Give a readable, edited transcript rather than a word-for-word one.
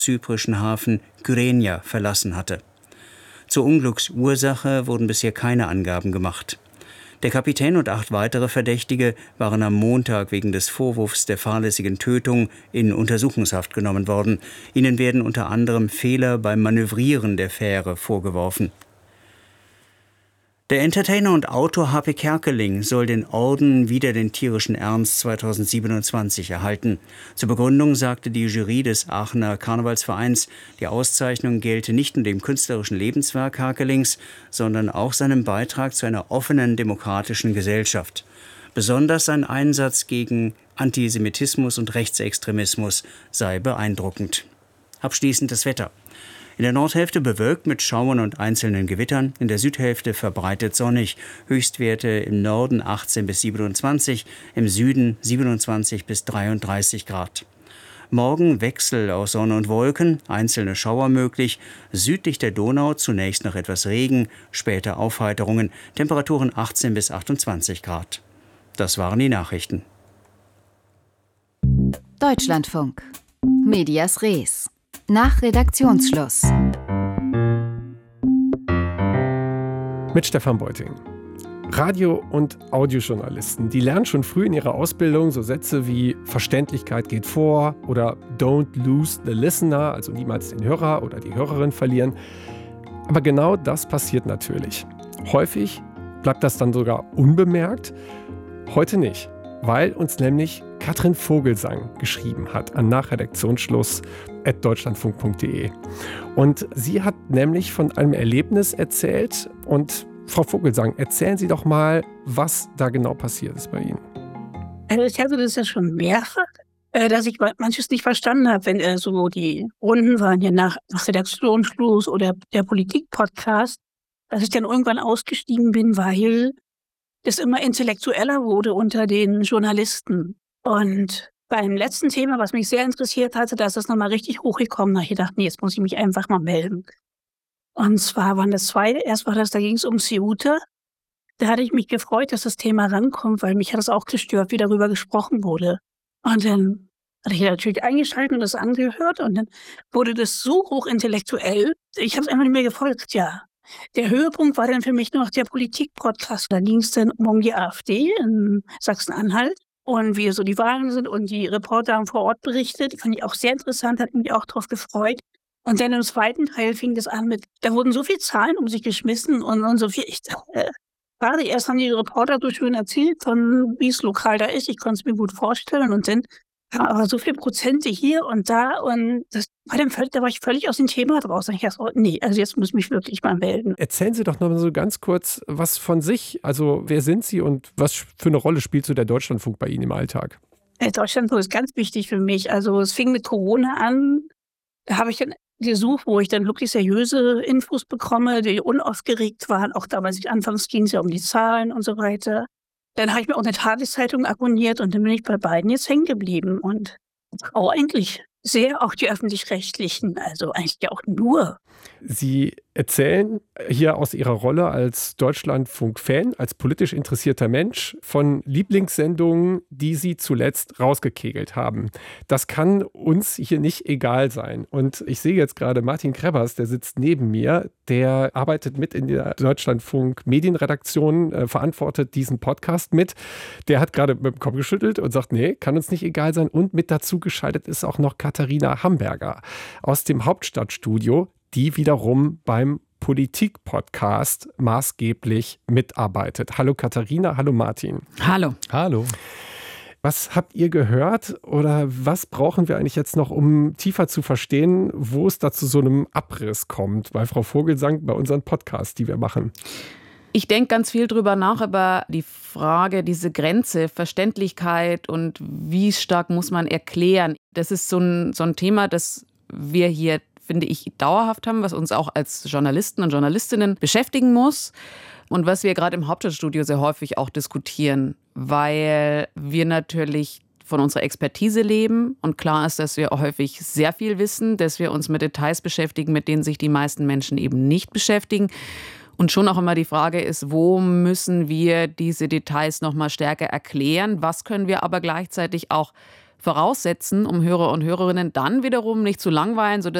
zyprischen Hafen Kyrenia verlassen hatte. Zur Unglücksursache wurden bisher keine Angaben gemacht. Der Kapitän und 8 weitere Verdächtige waren am Montag wegen des Vorwurfs der fahrlässigen Tötung in Untersuchungshaft genommen worden. Ihnen werden unter anderem Fehler beim Manövrieren der Fähre vorgeworfen. Der Entertainer und Autor Harpe Kerkeling soll den Orden Wider den tierischen Ernst 2027 erhalten. Zur Begründung sagte die Jury des Aachener Karnevalsvereins, die Auszeichnung gelte nicht nur dem künstlerischen Lebenswerk Kerkelings, sondern auch seinem Beitrag zu einer offenen, demokratischen Gesellschaft. Besonders sein Einsatz gegen Antisemitismus und Rechtsextremismus sei beeindruckend. Abschließend das Wetter. In der Nordhälfte bewölkt mit Schauern und einzelnen Gewittern, in der Südhälfte verbreitet sonnig. Höchstwerte im Norden 18 bis 27, im Süden 27 bis 33 Grad. Morgen Wechsel aus Sonne und Wolken, einzelne Schauer möglich, südlich der Donau zunächst noch etwas Regen, später Aufheiterungen, Temperaturen 18 bis 28 Grad. Das waren die Nachrichten. Deutschlandfunk. Medias Res. Nach Redaktionsschluss. Mit Stefan Beuting. Radio- und Audiojournalisten, die lernen schon früh in ihrer Ausbildung so Sätze wie Verständlichkeit geht vor oder Don't lose the listener, also niemals den Hörer oder die Hörerin verlieren. Aber genau das passiert natürlich. Häufig bleibt das dann sogar unbemerkt. Heute nicht, weil uns nämlich Katrin Vogelsang geschrieben hat an nachredaktionsschluss@deutschlandfunk.de. Und sie hat nämlich von einem Erlebnis erzählt. Und Frau Vogelsang, erzählen Sie doch mal, was da genau passiert ist bei Ihnen. Also ich hatte das ja schon mehrfach, dass ich manches nicht verstanden habe, wenn so die Runden waren ja nach Redaktionsschluss oder der Politik-Podcast, dass ich dann irgendwann ausgestiegen bin, weil das immer intellektueller wurde unter den Journalisten. Und beim letzten Thema, was mich sehr interessiert hatte, da ist das nochmal richtig hochgekommen. Da habe ich gedacht, nee, jetzt muss ich mich einfach mal melden. Und zwar waren das 2. Erst war das, da ging es um Ceuta. Da hatte ich mich gefreut, dass das Thema rankommt, weil mich hat es auch gestört, wie darüber gesprochen wurde. Und dann hatte ich natürlich eingeschaltet und das angehört. Und dann wurde das so hochintellektuell. Ich habe es einfach nicht mehr gefolgt, ja. Der Höhepunkt war dann für mich noch der Politik-Podcast. Da ging es dann um die AfD in Sachsen-Anhalt und wie so die Wahlen sind und die Reporter haben vor Ort berichtet. Die fand ich auch sehr interessant, hat mich auch darauf gefreut. Und dann im zweiten Teil fing das an mit, da wurden so viele Zahlen um sich geschmissen und so viel. Gerade erst haben die Reporter so schön erzählt, von wie es lokal da ist. Ich konnte es mir gut vorstellen. Und dann aber so viele Prozente hier und da. Und das war dann da war ich völlig aus dem Thema draußen. Ich dachte, nee, also jetzt muss ich mich wirklich mal melden. Erzählen Sie doch noch mal so ganz kurz was von sich. Also wer sind Sie und was für eine Rolle spielt so der Deutschlandfunk bei Ihnen im Alltag? Der Deutschlandfunk ist ganz wichtig für mich. Also es fing mit Corona an. Da habe ich dann gesucht, wo ich dann wirklich seriöse Infos bekomme, die unaufgeregt waren. Auch damals, anfangs ging es ja um die Zahlen und so weiter. Dann habe ich mir auch eine Tageszeitung abonniert und dann bin ich bei beiden jetzt hängen geblieben. Und auch eigentlich sehr auch die Öffentlich-Rechtlichen, also eigentlich ja auch nur. Sie erzählen hier aus Ihrer Rolle als Deutschlandfunk-Fan, als politisch interessierter Mensch von Lieblingssendungen, die Sie zuletzt rausgekegelt haben. Das kann uns hier nicht egal sein. Und ich sehe jetzt gerade Martin Krebbers, der sitzt neben mir, der arbeitet mit in der Deutschlandfunk-Medienredaktion, verantwortet diesen Podcast mit. Der hat gerade mit dem Kopf geschüttelt und sagt, nee, kann uns nicht egal sein. Und mit dazu geschaltet ist auch noch Katharina Hamburger aus dem Hauptstadtstudio, die wiederum beim Politik-Podcast maßgeblich mitarbeitet. Hallo Katharina, hallo Martin. Hallo. Hallo. Was habt ihr gehört oder was brauchen wir eigentlich jetzt noch, um tiefer zu verstehen, wo es da zu so einem Abriss kommt? Bei Frau Vogelsang, bei unseren Podcasts, die wir machen. Ich denke ganz viel drüber nach, über die Frage, diese Grenze, Verständlichkeit und wie stark muss man erklären. Das ist so ein Thema, das wir hier, finde ich, dauerhaft haben, was uns auch als Journalisten und Journalistinnen beschäftigen muss und was wir gerade im Hauptstadtstudio sehr häufig auch diskutieren, weil wir natürlich von unserer Expertise leben und klar ist, dass wir häufig sehr viel wissen, dass wir uns mit Details beschäftigen, mit denen sich die meisten Menschen eben nicht beschäftigen. Und schon auch immer die Frage ist, wo müssen wir diese Details noch mal stärker erklären? Was können wir aber gleichzeitig auch voraussetzen, um Hörer und Hörerinnen dann wiederum nicht zu langweilen, sodass